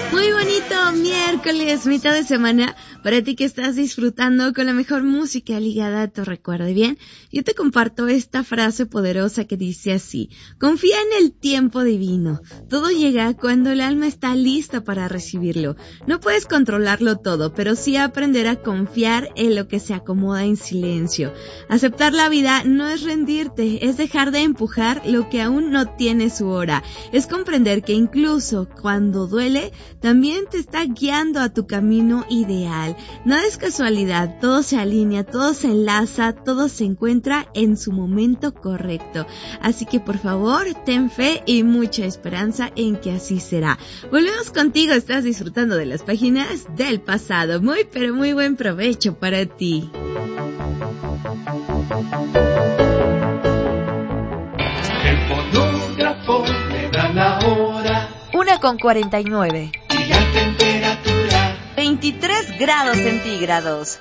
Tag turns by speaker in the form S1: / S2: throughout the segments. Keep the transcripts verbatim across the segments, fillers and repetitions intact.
S1: Muy bonito miércoles, mitad de semana, para ti que estás disfrutando con la mejor música ligada a tu recuerdo. Bien, yo te comparto esta frase poderosa que dice así: confía en el tiempo divino. Todo llega cuando el alma está lista para recibirlo. No puedes controlarlo todo, pero sí aprender a confiar en lo que se acomoda en silencio. Aceptar la vida no es rendirte, es dejar de empujar lo que aún no tiene su hora. Es comprender que incluso cuando duele, también te está guiando a tu camino ideal. Nada es casualidad, todo se alinea, todo se enlaza, todo se encuentra en su momento correcto. Así que por favor, ten fe y mucha esperanza en que así será. Volvemos contigo, estás disfrutando de las páginas del pasado. Muy pero muy buen provecho para ti.
S2: El fonógrafo me da la hora.
S3: Una con cuarenta y nueve.
S2: Y la temperatura.
S3: veintitrés grados centígrados.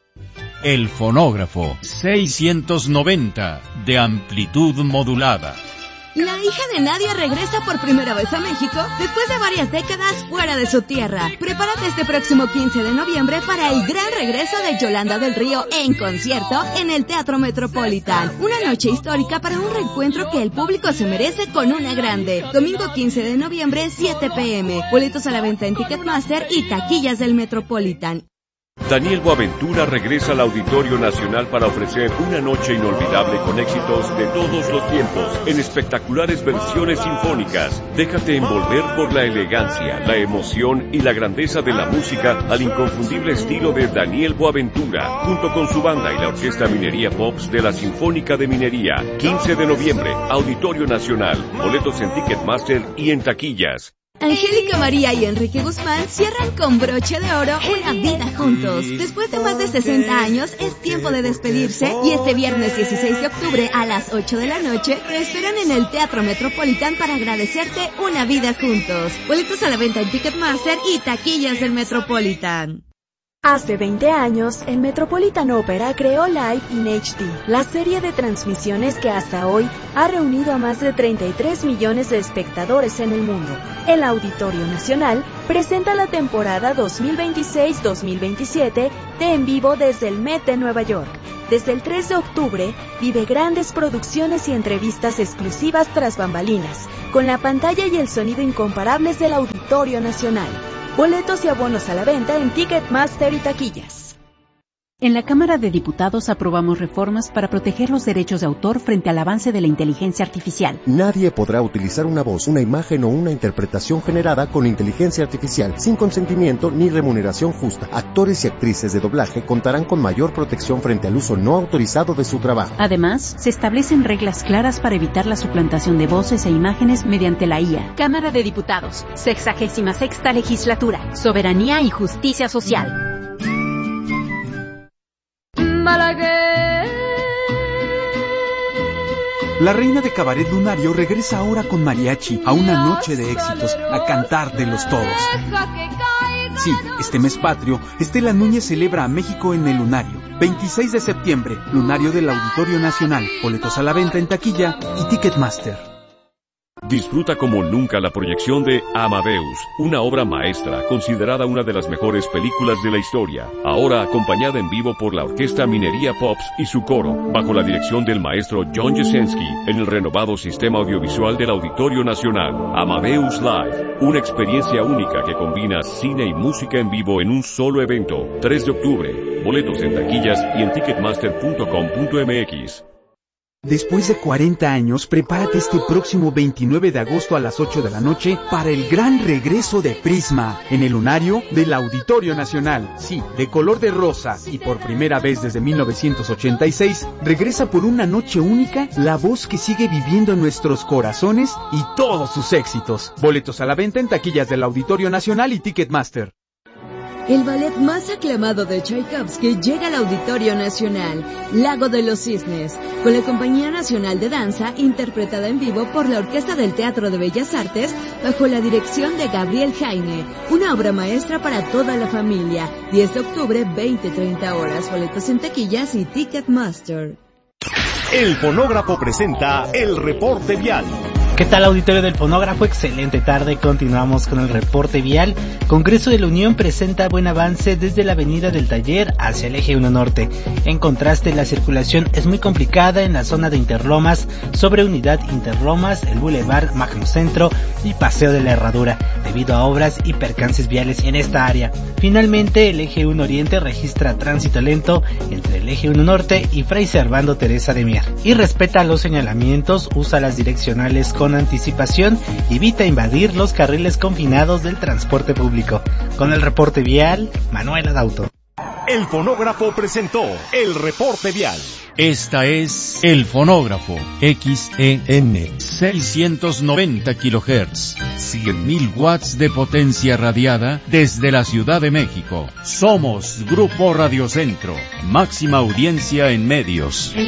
S4: El fonógrafo seiscientos noventa de amplitud modulada.
S1: La hija de Nadia regresa por primera vez a México después de varias décadas fuera de su tierra. Prepárate este próximo quince de noviembre para el gran regreso de Yolanda del Río en concierto en el Teatro Metropolitan. Una noche histórica para un reencuentro que el público se merece con una grande. Domingo quince de noviembre, siete pm. Boletos a la venta en Ticketmaster y taquillas del Metropolitan.
S5: Daniel Boaventura regresa al Auditorio Nacional para ofrecer una noche inolvidable con éxitos de todos los tiempos, en espectaculares versiones sinfónicas. Déjate envolver por la elegancia, la emoción y la grandeza de la música al inconfundible estilo de Daniel Boaventura, junto con su banda y la Orquesta Minería Pops de la Sinfónica de Minería. quince de noviembre, Auditorio Nacional. Boletos en Ticketmaster y en taquillas.
S1: Angélica María y Enrique Guzmán cierran con broche de oro una vida juntos. Después de más de sesenta años, es tiempo de despedirse y este viernes dieciséis de octubre a las ocho de la noche te esperan en el Teatro Metropolitan para agradecerte una vida juntos. Boletos a la venta en Ticketmaster y taquillas del Metropolitan.
S6: Hace veinte años, el Metropolitan Opera creó Live in H D, la serie de transmisiones que hasta hoy ha reunido a más de treinta y tres millones de espectadores en el mundo. El Auditorio Nacional presenta la temporada dos mil veintiséis dos mil veintisiete de En Vivo desde el Met de Nueva York. Desde el tres de octubre, vive grandes producciones y entrevistas exclusivas tras bambalinas, con la pantalla y el sonido incomparables del Auditorio Nacional. Boletos y abonos a la venta en Ticketmaster y taquillas.
S7: En la Cámara de Diputados aprobamos reformas para proteger los derechos de autor frente al avance de la inteligencia artificial.
S8: Nadie podrá utilizar una voz, una imagen o una interpretación generada con inteligencia artificial sin consentimiento ni remuneración justa. Actores y actrices de doblaje contarán con mayor protección frente al uso no autorizado de su trabajo.
S7: Además, se establecen reglas claras para evitar la suplantación de voces e imágenes mediante la I A. Cámara de Diputados, sexagésima sexta legislatura, soberanía y justicia social.
S9: La reina de cabaret lunario regresa ahora con mariachi a una noche de éxitos, a cantar de los todos. Sí, este mes patrio, Estela Núñez celebra a México en el Lunario. veintiséis de septiembre, Lunario del Auditorio Nacional. Boletos a la venta en taquilla y Ticketmaster.
S5: Disfruta como nunca la proyección de Amadeus, una obra maestra considerada una de las mejores películas de la historia, ahora acompañada en vivo por la Orquesta Minería Pops y su coro, bajo la dirección del maestro John Jasenski, en el renovado sistema audiovisual del Auditorio Nacional. Amadeus Live, una experiencia única que combina cine y música en vivo en un solo evento. tres de octubre, boletos en taquillas y en ticketmaster punto com punto m x.
S9: Después de cuarenta años, prepárate este próximo veintinueve de agosto a las ocho de la noche para el gran regreso de Prisma en el Lunario del Auditorio Nacional. Sí, de color de rosa y por primera vez desde mil novecientos ochenta y seis, regresa por una noche única la voz que sigue viviendo en nuestros corazones y todos sus éxitos. Boletos a la venta en taquillas del Auditorio Nacional y Ticketmaster.
S1: El ballet más aclamado de Tchaikovsky llega al Auditorio Nacional, Lago de los Cisnes, con la Compañía Nacional de Danza, interpretada en vivo por la Orquesta del Teatro de Bellas Artes, bajo la dirección de Gabriel Jaime, una obra maestra para toda la familia. diez de octubre, veinte treinta horas, boletos en taquillas y Ticketmaster.
S10: El fonógrafo presenta el reporte vial. ¿Qué tal, auditorio del Fonógrafo? Excelente tarde, continuamos con el reporte vial. Congreso de la Unión presenta buen avance desde la avenida del Taller hacia el eje uno Norte. En contraste, la circulación es muy complicada en la zona de Interlomas, sobre Unidad Interlomas, el Boulevard Magno Centro y Paseo de la Herradura, debido a obras y percances viales en esta área. Finalmente, el eje uno Oriente registra tránsito lento entre el eje uno Norte y Fray Servando Teresa de Mier. Y respeta los señalamientos, usa las direccionales con anticipación y evita invadir los carriles confinados del transporte público. Con el reporte vial, Manuel Adauto.
S11: El Fonógrafo presentó el reporte vial.
S4: Esta es El Fonógrafo, X E N, seiscientos noventa kilohertz, cien mil watts de potencia radiada desde la Ciudad de México. Somos Grupo Radio Centro, máxima audiencia en medios.